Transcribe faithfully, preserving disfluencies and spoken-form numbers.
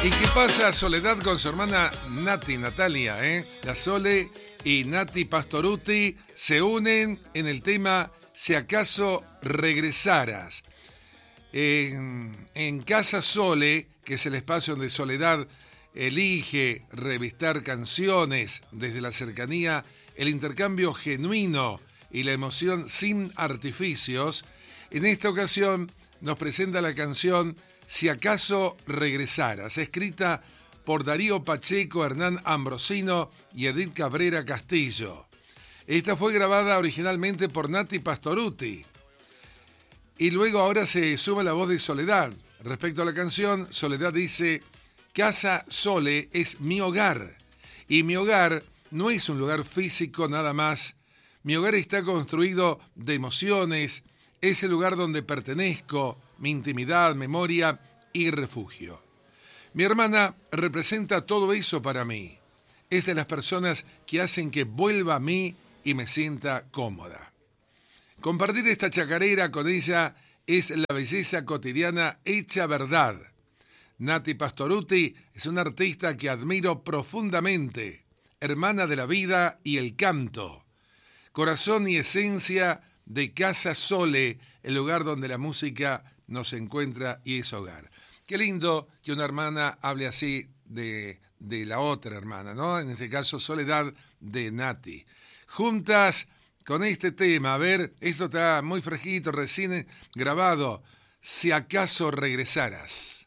¿Y qué pasa Soledad con su hermana Nati, Natalia? ¿eh? La Sole y Nati Pastorutti se unen en el tema Si acaso regresaras. En, en Casa Sole, que es el espacio donde Soledad elige revistar canciones desde la cercanía, el intercambio genuino y la emoción sin artificios, en esta ocasión nos presenta la canción Si acaso regresaras, escrita por Darío Pacheco, Hernán Ambrosino y Edith Cabrera Castillo. Esta fue grabada originalmente por Nati Pastorutti. Y luego ahora se suma la voz de Soledad. Respecto a la canción, Soledad dice: Casa Sole es mi hogar. Y mi hogar no es un lugar físico nada más. Mi hogar está construido de emociones. Es el lugar donde pertenezco, mi intimidad, memoria y refugio. Mi hermana representa todo eso para mí. Es de las personas que hacen que vuelva a mí y me sienta cómoda. Compartir esta chacarera con ella es la belleza cotidiana hecha verdad. Nati Pastorutti es una artista que admiro profundamente, hermana de la vida y el canto. Corazón y esencia de Casa Sole, el lugar donde la música nos encuentra y es hogar. Qué lindo que una hermana hable así de, de la otra hermana, ¿no? En este caso, Soledad de Nati. Juntas con este tema, a ver, esto está muy fresquito, recién grabado. Si acaso regresaras.